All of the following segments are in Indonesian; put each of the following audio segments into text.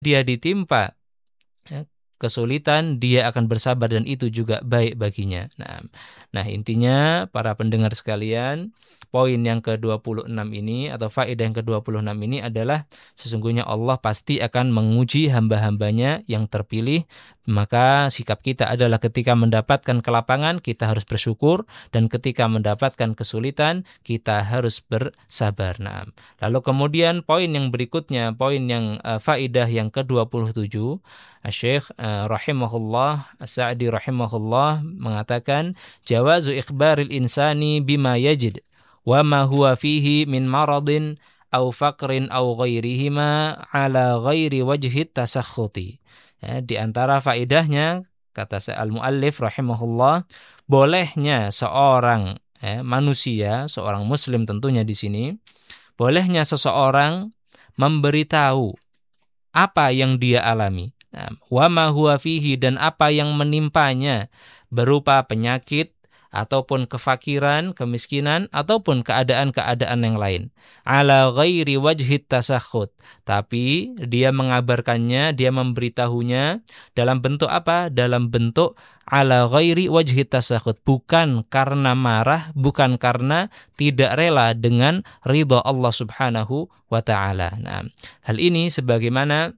dia ditimpa ya, kesulitan, dia akan bersabar dan itu juga baik baginya. Nah, intinya para pendengar sekalian, poin yang ke-26 ini atau faedah yang ke-26 ini adalah sesungguhnya Allah pasti akan menguji hamba-hambanya yang terpilih. Maka sikap kita adalah ketika mendapatkan kelapangan kita harus bersyukur, dan ketika mendapatkan kesulitan kita harus bersabar. Lalu kemudian poin yang berikutnya, poin yang faedah yang ke-27, Syekh rahimahullah As-Sa'di rahimahullah mengatakan jawazu ikhbaril insani bima yajid wa ma huwa fihi min maradin au faqrin au ghairihima ala ghairi wajhi tasakhuti. Ya, di antara faedahnya kata al-muallif rahimahullah, bolehnya seorang manusia, seorang muslim tentunya di sini, bolehnya seseorang memberitahu apa yang dia alami. Wa ma huwa fihi, dan apa yang menimpanya berupa penyakit ataupun kefakiran, kemiskinan ataupun keadaan-keadaan yang lain. Ala ghairi wajhi tasakhut. Tapi dia mengabarkannya, dia memberitahunya dalam bentuk apa? Dalam bentuk ala ghairi wajhi tasakhut, bukan karena marah, bukan karena tidak rela dengan ridha Allah Subhanahu wa taala. Hal ini sebagaimana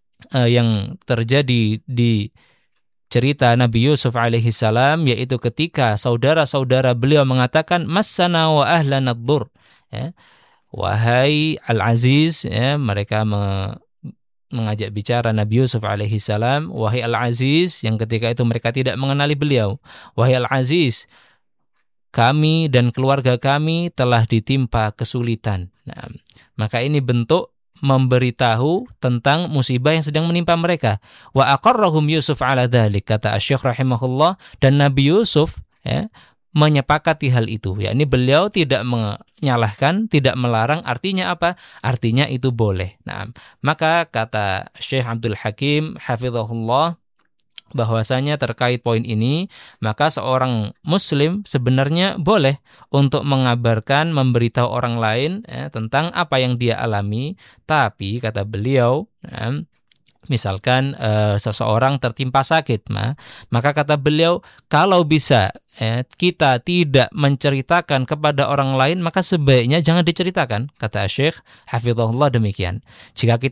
yang terjadi di cerita Nabi Yusuf alaihi salam, yaitu ketika saudara-saudara beliau mengatakan massana wa ahlana ad-dur, ya, wahai Al-Aziz, ya, mereka mengajak bicara Nabi Yusuf alaihi salam, wahai Al-Aziz, yang ketika itu mereka tidak mengenali beliau, wahai Al-Aziz, kami dan keluarga kami telah ditimpa kesulitan. Maka ini bentuk memberitahu tentang musibah yang sedang menimpa mereka. Wa aqarrahum Yusuf ala dzalik, kata Asy-Syaikh rahimahullah, dan Nabi Yusuf menyepakati hal itu. Yakni beliau tidak menyalahkan, tidak melarang. Artinya apa? Artinya itu boleh. Maka kata Syekh Abdul Hakim hafizahullah, bahwasanya terkait poin ini, maka seorang muslim sebenarnya boleh untuk mengabarkan, memberitahu orang lain tentang apa yang dia alami. Tapi kata beliau, misalkan seseorang tertimpa sakit, maka kata beliau, kalau bisa kita tidak menceritakan kepada orang lain, maka sebaiknya jangan diceritakan. Kata Syekh hafizahullah demikian. Jika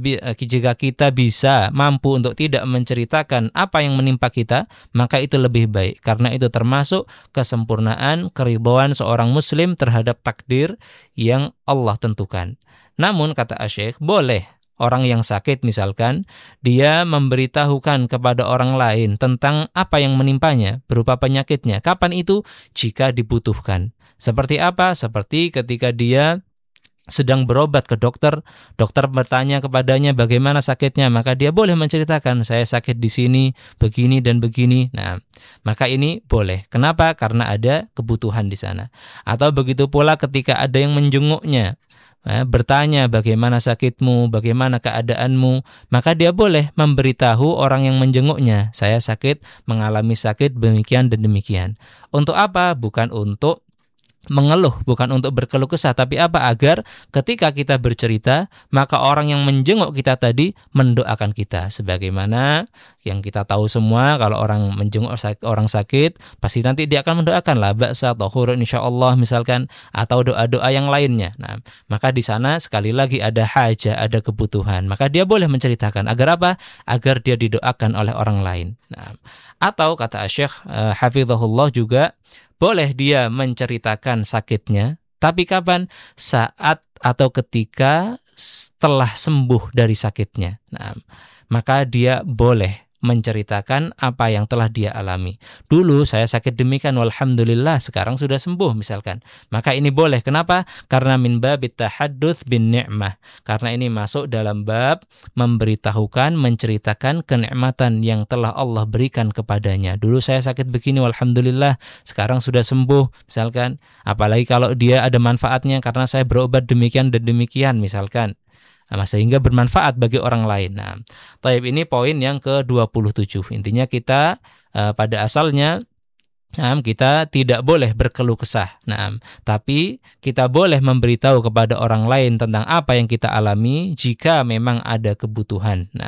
kita bisa mampu untuk tidak menceritakan apa yang menimpa kita, maka itu lebih baik, karena itu termasuk kesempurnaan keridhaan seorang muslim terhadap takdir yang Allah tentukan. Namun kata Syekh, boleh orang yang sakit misalkan, dia memberitahukan kepada orang lain tentang apa yang menimpanya berupa penyakitnya. Kapan itu? Jika dibutuhkan. Seperti apa? Seperti ketika dia sedang berobat ke dokter, dokter bertanya kepadanya bagaimana sakitnya, maka dia boleh menceritakan, saya sakit di sini, begini dan begini. Maka ini boleh. Kenapa? Karena ada kebutuhan di sana. Atau begitu pula ketika ada yang menjenguknya, bertanya bagaimana sakitmu, bagaimana keadaanmu, maka dia boleh memberitahu orang yang menjenguknya, saya sakit, mengalami sakit demikian dan demikian. Untuk apa? Bukan untuk mengeluh, bukan untuk berkeluh kesah, tapi apa? Agar ketika kita bercerita, maka orang yang menjenguk kita tadi mendoakan kita. Sebagaimana yang kita tahu semua, kalau orang menjenguk orang sakit, pasti nanti dia akan mendoakan la ba'sa tahurun insyaallah misalkan, atau doa-doa yang lainnya. Maka di sana sekali lagi ada hajah, ada kebutuhan. Maka dia boleh menceritakan. Agar apa? Agar dia didoakan oleh orang lain. Atau kata Syekh hafizahullah juga, boleh dia menceritakan sakitnya, tapi kapan? Saat atau ketika setelah sembuh dari sakitnya. Maka dia boleh menceritakan apa yang telah dia alami. Dulu saya sakit demikian, walhamdulillah sekarang sudah sembuh misalkan. Maka ini boleh. Kenapa? Karena min babit tahadduts bin ni'mah. Karena ini masuk dalam bab memberitahukan, menceritakan kenikmatan yang telah Allah berikan kepadanya. Dulu saya sakit begini, walhamdulillah sekarang sudah sembuh misalkan. Apalagi kalau dia ada manfaatnya karena saya berobat demikian dan demikian misalkan. Sehingga bermanfaat bagi orang lain. Taib, ini poin yang ke-27. Intinya kita pada asalnya Nah, kita tidak boleh berkeluh kesah. Nah, tapi kita boleh memberitahu kepada orang lain tentang apa yang kita alami jika memang ada kebutuhan. Nah,